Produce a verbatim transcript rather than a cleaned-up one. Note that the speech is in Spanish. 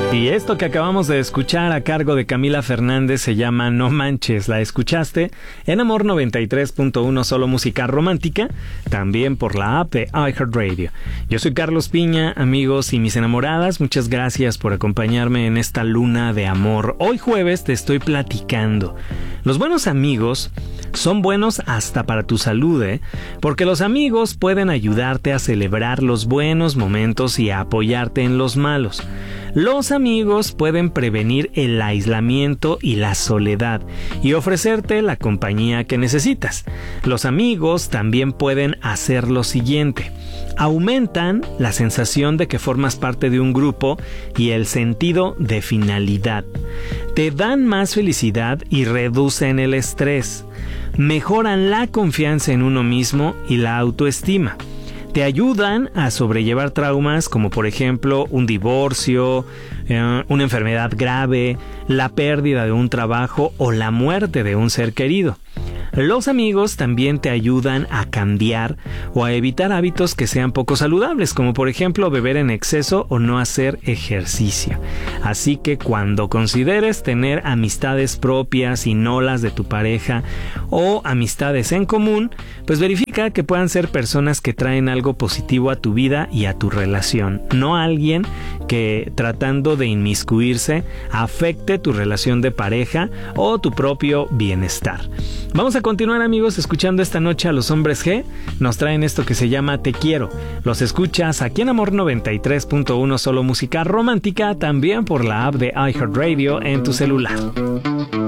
Y esto que acabamos de escuchar a cargo de Camila Fernández se llama No Manches. La escuchaste en Amor noventa y tres punto uno, solo música romántica, también por la app de iHeartRadio. Yo soy Carlos Piña, amigos y mis enamoradas, muchas gracias por acompañarme en esta luna de amor. Hoy jueves te estoy platicando. Los buenos amigos son buenos hasta para tu salud, ¿eh? Porque los amigos pueden ayudarte a celebrar los buenos momentos y a apoyarte en los malos. Los amigos pueden prevenir el aislamiento y la soledad y ofrecerte la compañía que necesitas. Los amigos también pueden hacer lo siguiente: aumentan la sensación de que formas parte de un grupo y el sentido de finalidad. Te dan más felicidad y reducen el estrés. Mejoran la confianza en uno mismo y la autoestima. Te ayudan a sobrellevar traumas como por ejemplo un divorcio, eh, una enfermedad grave, la pérdida de un trabajo o la muerte de un ser querido. Los amigos también te ayudan a cambiar o a evitar hábitos que sean poco saludables, como por ejemplo beber en exceso o no hacer ejercicio. Así que cuando consideres tener amistades propias y no las de tu pareja o amistades en común, pues verifica que puedan ser personas que traen algo positivo a tu vida y a tu relación, no alguien que tratando de inmiscuirse afecte tu relación de pareja o tu propio bienestar. Vamos a continuar, amigos, escuchando esta noche a los Hombres G. Nos traen esto que se llama Te Quiero. Los escuchas aquí en Amor noventa y tres punto uno, solo música romántica, también por la app de iHeartRadio en tu celular.